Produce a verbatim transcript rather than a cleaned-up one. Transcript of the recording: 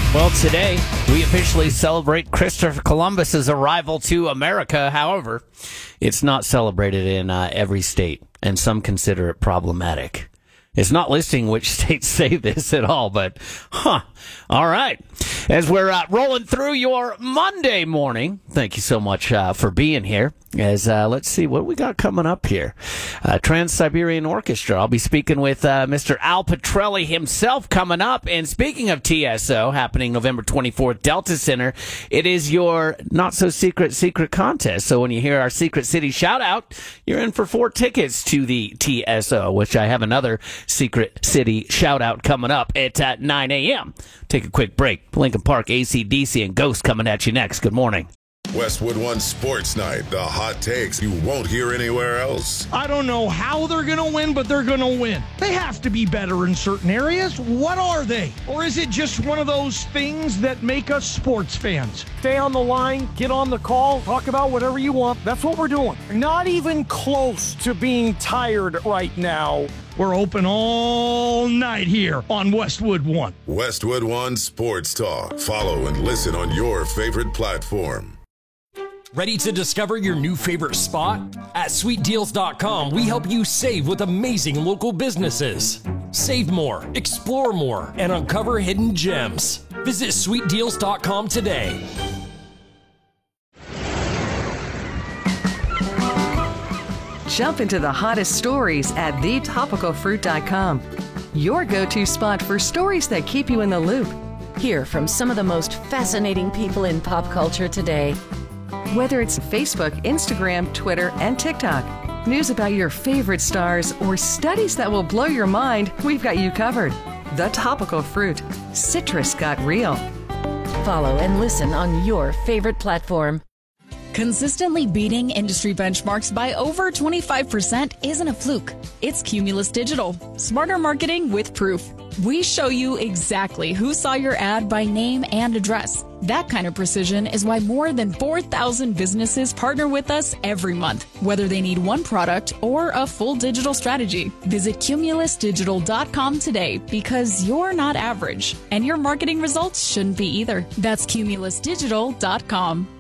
Well, today we officially celebrate Christopher Columbus's arrival to America. However, it's not celebrated in uh, every state, and some consider it problematic. It's not listing which states say this at all, but, huh, all right. As we're uh, rolling through your Monday morning, thank you so much uh, for being here. As uh, let's see what we got coming up here. Uh, Trans-Siberian Orchestra. I'll be speaking with uh, Mister Al Pitrelli himself coming up. And speaking of T S O, happening November twenty-fourth, Delta Center, it is your not-so-secret secret contest. So when you hear our Secret City shout-out, you're in for four tickets to the T S O, which I have another Secret City shout-out coming up at uh, nine a.m. Take a quick break. Lincoln Park, A C D C, and Ghost coming at you next. Good morning. Westwood One Sports Night, the hot takes you won't hear anywhere else. I don't know how they're going to win, but they're going to win. They have to be better in certain areas. What are they? Or is it just one of those things that make us sports fans? Stay on the line, get on the call, talk about whatever you want. That's what we're doing. Not even close to being tired right now. We're open all night here on Westwood One. Westwood One Sports Talk. Follow and listen on your favorite platform. Ready to discover your new favorite spot? At sweet deals dot com, we help you save with amazing local businesses. Save more, explore more, and uncover hidden gems. Visit sweet deals dot com today. Jump into the hottest stories at the topical fruit dot com. Your go-to spot for stories that keep you in the loop. Hear from some of the most fascinating people in pop culture today. Whether it's Facebook, Instagram, Twitter, and TikTok, news about your favorite stars, or studies that will blow your mind, we've got you covered. The Topical Fruit. Citrus got real. Follow and listen on your favorite platform. Consistently beating industry benchmarks by over twenty-five percent isn't a fluke. It's Cumulus Digital. Smarter marketing with proof. We show you exactly who saw your ad by name and address. That kind of precision is why more than four thousand businesses partner with us every month, whether they need one product or a full digital strategy. Visit cumulus digital dot com today, because you're not average, and your marketing results shouldn't be either. That's cumulus digital dot com.